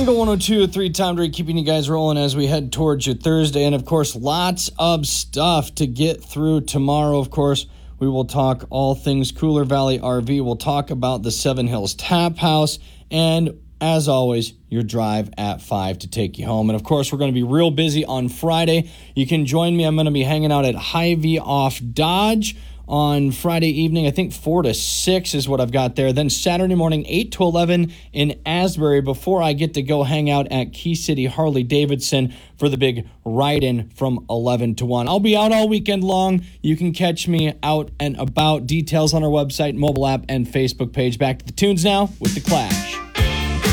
Eagle 102.3 Tom Drake keeping you guys rolling as we head towards your Thursday. And, of course, lots of stuff to get through tomorrow. Of course, we will talk all things Cooler Valley RV. We'll talk about the Seven Hills Tap House. And, as always, your drive at 5 to take you home. And, of course, we're going to be real busy on Friday. You can join me. I'm going to be hanging out at Hy-Vee off Dodge on Friday evening. I think 4 to 6 is what I've got there. Then Saturday morning, 8 to 11 in Asbury before I get to go hang out at Key City Harley-Davidson for the big ride-in from 11 to 1. I'll be out all weekend long. You can catch me out and about. Details on our website, mobile app, and Facebook page. Back to the tunes now with The Clash.